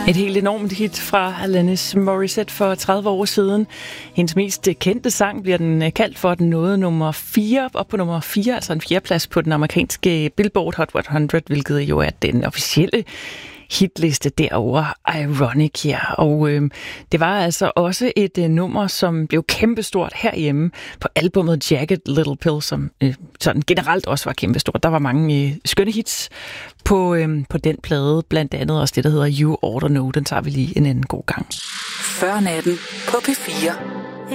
Et helt enormt hit fra Alanis Morissette for 30 år siden. Hendes mest kendte sang bliver den kaldt for, den nåede nummer 4, op på nummer 4, altså en fjerdeplads på den amerikanske Billboard Hot 100, hvilket jo er den officielle hitliste derovre, Ironic, ja. Og det var altså også et nummer, som blev kæmpestort herhjemme på albumet Jagged Little Pill, som sådan generelt også var kæmpestort. Der var mange skønne hits på den plade, blandt andet også det, der hedder You Oughta Know. Den tager vi lige en anden god gang. Før natten på P4.